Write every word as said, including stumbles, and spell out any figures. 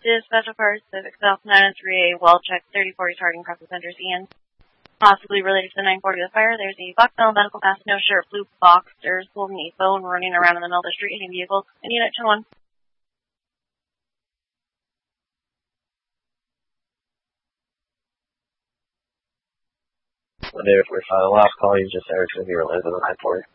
Special Cars, Civic South nine oh three A, well check thirty forty targeting cross offenders, Ian. Possibly related to the nine forty of the fire, there's a Bucknell medical pass, no shirt, blue boxers, holding a phone, running around in the middle of the street, hitting vehicles, and unit ten one. One day if we're fine, last call, you just Eric, so he related to the nine forty.